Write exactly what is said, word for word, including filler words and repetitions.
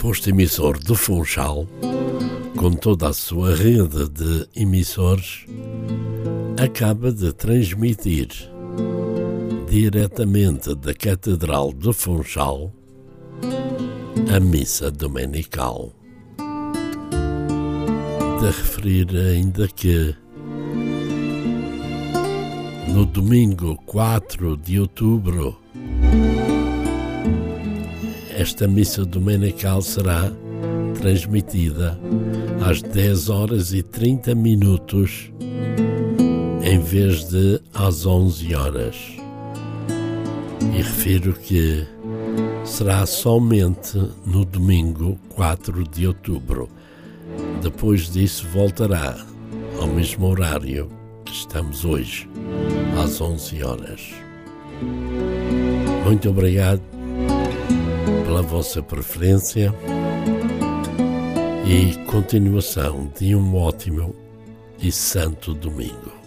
posto emissor do Funchal, com toda a sua rede de emissores, acaba de transmitir diretamente da Catedral do Funchal a missa dominical. De referir ainda que no domingo quatro de outubro esta missa dominical será transmitida às dez horas e trinta minutos em vez de às onze horas. E refiro que será somente no domingo quatro de outubro. Depois disso voltará ao mesmo horário que estamos hoje, às onze horas. Muito obrigado pela vossa preferência e continuação de um ótimo e santo domingo.